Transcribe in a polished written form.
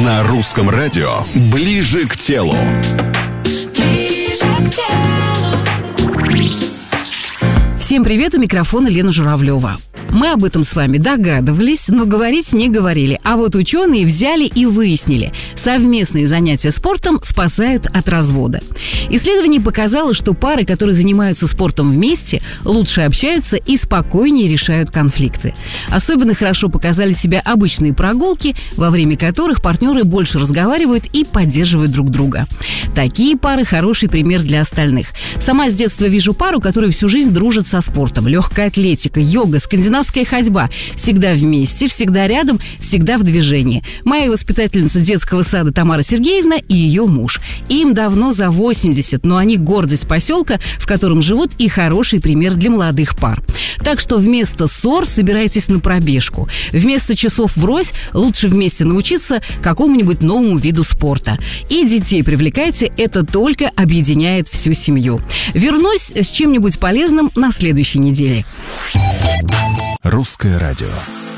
На русском радио «Ближе к телу». Всем привет, у микрофона Лена Журавлева. Мы об этом с вами догадывались, но говорить не говорили. А вот ученые взяли и выяснили: совместные занятия спортом спасают от развода. Исследование показало, что пары, которые занимаются спортом вместе, лучше общаются и спокойнее решают конфликты. Особенно хорошо показали себя обычные прогулки, во время которых партнеры больше разговаривают и поддерживают друг друга. Такие пары – хороший пример для остальных. Сама с детства вижу пару, которая всю жизнь дружит со спортом. Легкая атлетика, йога, скандинавская ходьба. Всегда вместе, всегда рядом, всегда в движении. Моя воспитательница детского сада Тамара Сергеевна и ее муж. Им давно за 80, но они гордость поселка, в котором живут, и хороший пример для молодых пар. Так что вместо ссор собирайтесь на пробежку. Вместо часов врозь лучше вместе научиться какому-нибудь новому виду спорта. И детей привлекайте, это только объединяет всю семью. Вернусь с чем-нибудь полезным на следующей неделе. Русское радио.